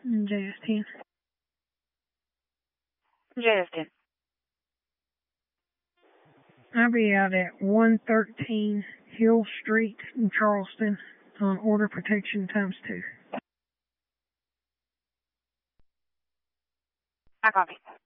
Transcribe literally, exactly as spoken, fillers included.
J S ten. J S ten. I'll be out at one thirteen Hill Street in Charleston on order protection times two. I copy.